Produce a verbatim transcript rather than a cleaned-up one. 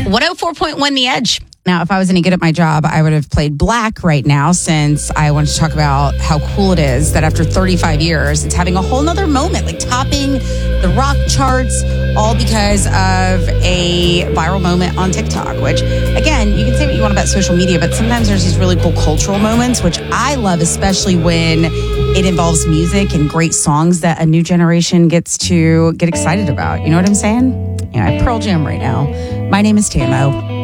one oh four point one The Edge. Now, if I was any good at my job, I would have played Black right now, since I wanted to talk about how cool it is that after thirty-five years, it's having a whole nother moment, like topping the rock charts, all because of a viral moment on TikTok, which, again, you can say what you want about social media, but sometimes there's these really cool cultural moments, which I love, especially when it involves music and great songs that a new generation gets to get excited about. You know what I'm saying? You know, I have Pearl Jam right now. My name is Tamo.